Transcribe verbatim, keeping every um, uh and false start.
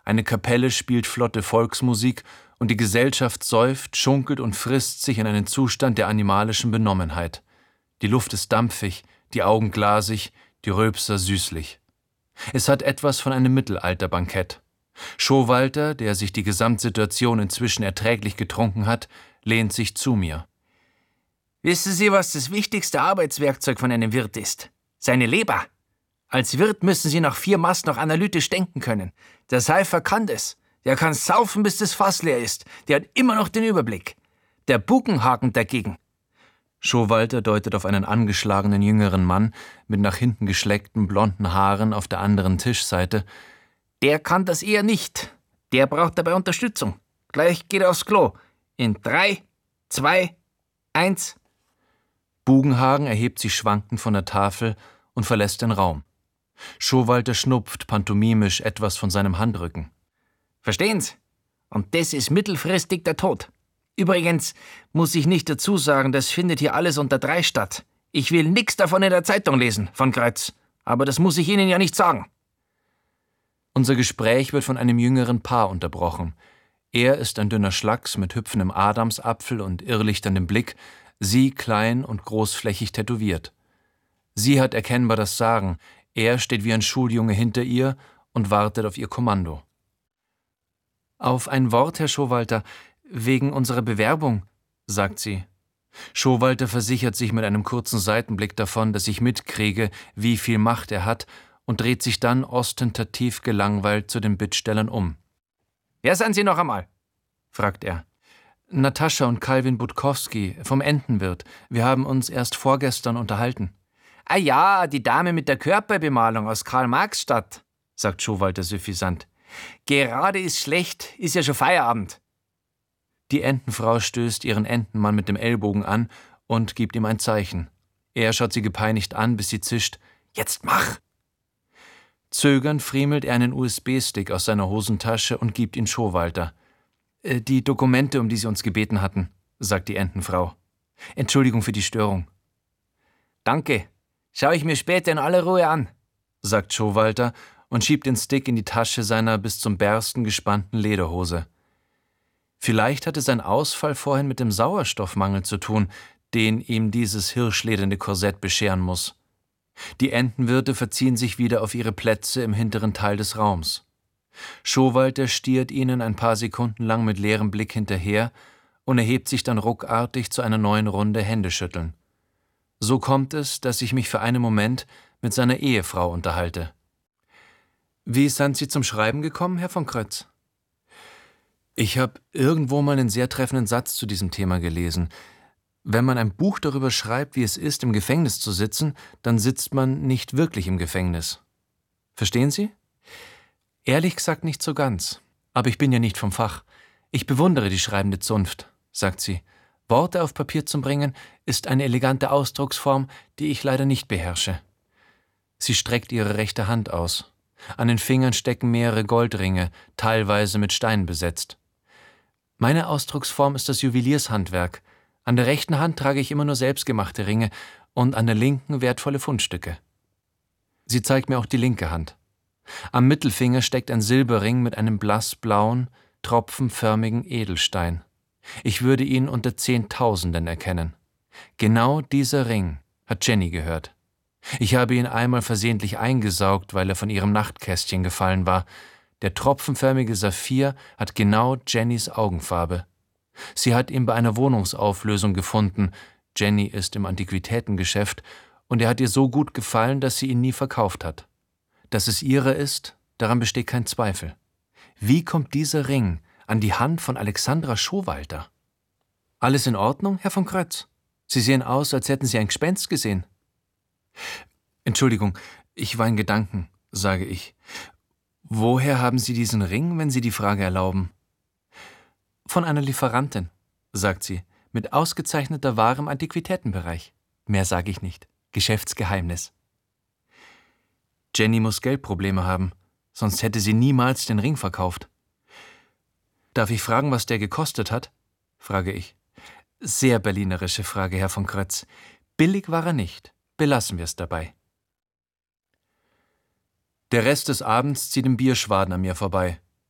Eine Kapelle spielt flotte Volksmusik und die Gesellschaft säuft, schunkelt und frisst sich in einen Zustand der animalischen Benommenheit. Die Luft ist dampfig, die Augen glasig, die Rülpser süßlich. Es hat etwas von einem Mittelalterbankett. Schowalter, der sich die Gesamtsituation inzwischen erträglich getrunken hat, lehnt sich zu mir. Wissen Sie, was das wichtigste Arbeitswerkzeug von einem Wirt ist? Seine Leber. Als Wirt müssen Sie nach vier Mast noch analytisch denken können. Der Seifer kann das. Der kann saufen, bis das Fass leer ist. Der hat immer noch den Überblick. Der Buckenhaken dagegen. Schowalter deutet auf einen angeschlagenen jüngeren Mann mit nach hinten geschleckten blonden Haaren auf der anderen Tischseite. Der kann das eher nicht. Der braucht dabei Unterstützung. Gleich geht er aufs Klo. In drei, zwei, eins. Bugenhagen erhebt sich schwankend von der Tafel und verlässt den Raum. Schowalter schnupft pantomimisch etwas von seinem Handrücken. Verstehen's? Und das ist mittelfristig der Tod. Übrigens muss ich nicht dazu sagen, das findet hier alles unter drei statt. Ich will nichts davon in der Zeitung lesen, von Kreuz. Aber das muss ich Ihnen ja nicht sagen. Unser Gespräch wird von einem jüngeren Paar unterbrochen. Er ist ein dünner Schlacks mit hüpfendem Adamsapfel und irrlichterndem Blick, sie klein und großflächig tätowiert. Sie hat erkennbar das Sagen, er steht wie ein Schuljunge hinter ihr und wartet auf ihr Kommando. »Auf ein Wort, Herr Schowalter, wegen unserer Bewerbung«, sagt sie. Schowalter versichert sich mit einem kurzen Seitenblick davon, dass ich mitkriege, wie viel Macht er hat, und dreht sich dann ostentativ gelangweilt zu den Bittstellern um. »Wer sind Sie noch einmal?« fragt er. »Natascha und Calvin Budkowski vom Entenwirt. Wir haben uns erst vorgestern unterhalten.« »Ah ja, die Dame mit der Körperbemalung aus Karl-Marx-Stadt«, sagt Schowalter suffisant. »Gerade ist schlecht, ist ja schon Feierabend.« Die Entenfrau stößt ihren Entenmann mit dem Ellbogen an und gibt ihm ein Zeichen. Er schaut sie gepeinigt an, bis sie zischt. »Jetzt mach!« Zögernd friemelt er einen U S B-Stick aus seiner Hosentasche und gibt ihn Schowalter. Äh, »Die Dokumente, um die Sie uns gebeten hatten«, sagt die Entenfrau. »Entschuldigung für die Störung.« »Danke. Schau ich mir später in aller Ruhe an«, sagt Schowalter und schiebt den Stick in die Tasche seiner bis zum Bersten gespannten Lederhose. Vielleicht hatte sein Ausfall vorhin mit dem Sauerstoffmangel zu tun, den ihm dieses hirschlederne Korsett bescheren muss. Die Entenwirte verziehen sich wieder auf ihre Plätze im hinteren Teil des Raums. Schowalter stiert ihnen ein paar Sekunden lang mit leerem Blick hinterher und erhebt sich dann ruckartig zu einer neuen Runde Händeschütteln. So kommt es, dass ich mich für einen Moment mit seiner Ehefrau unterhalte. »Wie sind Sie zum Schreiben gekommen, Herr von Krötz?« Ich habe irgendwo mal einen sehr treffenden Satz zu diesem Thema gelesen. Wenn man ein Buch darüber schreibt, wie es ist, im Gefängnis zu sitzen, dann sitzt man nicht wirklich im Gefängnis. Verstehen Sie? Ehrlich gesagt nicht so ganz. Aber ich bin ja nicht vom Fach. Ich bewundere die schreibende Zunft, sagt sie. Worte auf Papier zu bringen, ist eine elegante Ausdrucksform, die ich leider nicht beherrsche. Sie streckt ihre rechte Hand aus. An den Fingern stecken mehrere Goldringe, teilweise mit Steinen besetzt. Meine Ausdrucksform ist das Juweliershandwerk. An der rechten Hand trage ich immer nur selbstgemachte Ringe und an der linken wertvolle Fundstücke. Sie zeigt mir auch die linke Hand. Am Mittelfinger steckt ein Silberring mit einem blassblauen, tropfenförmigen Edelstein. Ich würde ihn unter Zehntausenden erkennen. Genau dieser Ring hat Jenny gehört. Ich habe ihn einmal versehentlich eingesaugt, weil er von ihrem Nachtkästchen gefallen war. Der tropfenförmige Saphir hat genau Jennys Augenfarbe. Sie hat ihn bei einer Wohnungsauflösung gefunden. Jenny ist im Antiquitätengeschäft und er hat ihr so gut gefallen, dass sie ihn nie verkauft hat. Dass es ihrer ist, daran besteht kein Zweifel. Wie kommt dieser Ring an die Hand von Alexandra Schowalter? Alles in Ordnung, Herr von Krötz? Sie sehen aus, als hätten Sie ein Gespenst gesehen. Entschuldigung, ich war in Gedanken, sage ich. Woher haben Sie diesen Ring, wenn Sie die Frage erlauben? Von einer Lieferantin, sagt sie, mit ausgezeichneter Ware im Antiquitätenbereich. Mehr sage ich nicht. Geschäftsgeheimnis. Jenny muss Geldprobleme haben, sonst hätte sie niemals den Ring verkauft. Darf ich fragen, was der gekostet hat? Frage ich. Sehr berlinerische Frage, Herr von Krötz. Billig war er nicht. Belassen wir es dabei. Der Rest des Abends zieht im Bierschwaden an mir vorbei.